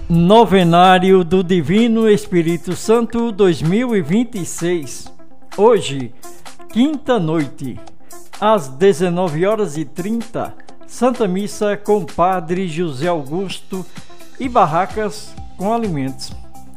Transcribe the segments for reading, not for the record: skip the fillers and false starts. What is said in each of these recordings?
Novenário do Divino Espírito Santo 2026. Hoje, quinta noite, às 19h30, Santa Missa com Padre José Augusto e barracas com alimentos.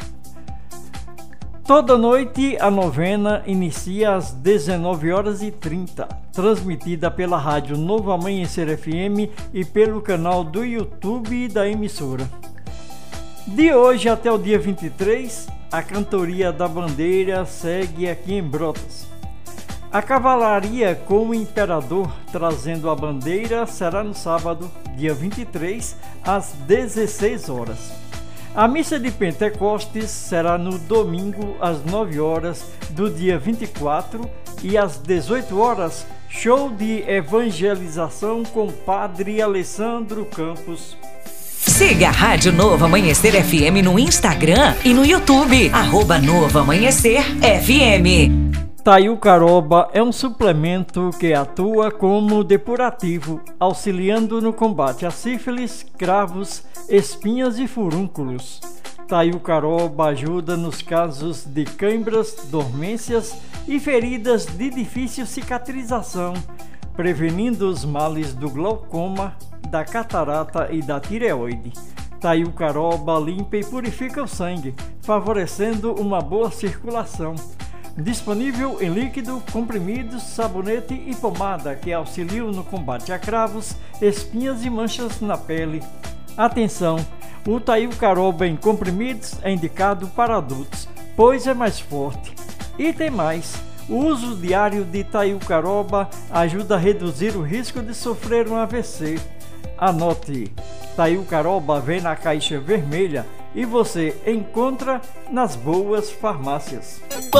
Toda noite a novena inicia às 19h30, transmitida pela rádio Novo Amanhecer FM e pelo canal do YouTube da emissora. De hoje até o dia 23, a cantoria da bandeira segue aqui em Brotas. A cavalaria com o imperador trazendo a bandeira será no sábado, dia 23, às 16 horas. A missa de Pentecostes será no domingo, às 9 horas do dia 24 e às 18 horas, show de evangelização com Padre Alessandro Campos. Siga a Rádio Novo Amanhecer FM no Instagram e no YouTube, @Novo Amanhecer FM. Taiucaroba é um suplemento que atua como depurativo, auxiliando no combate a sífilis, cravos, espinhas e furúnculos. Taiucaroba ajuda nos casos de câimbras, dormências e feridas de difícil cicatrização, prevenindo os males do glaucoma, da catarata e da tireoide. Taiucaroba limpa e purifica o sangue, favorecendo uma boa circulação. Disponível em líquido, comprimidos, sabonete e pomada que auxiliam no combate a cravos, espinhas e manchas na pele. Atenção! O Taiucaroba em comprimidos é indicado para adultos, pois é mais forte. E tem mais! O uso diário de Taiucaroba ajuda a reduzir o risco de sofrer um AVC. Anote! Taiucaroba vem na caixa vermelha e você encontra nas boas farmácias.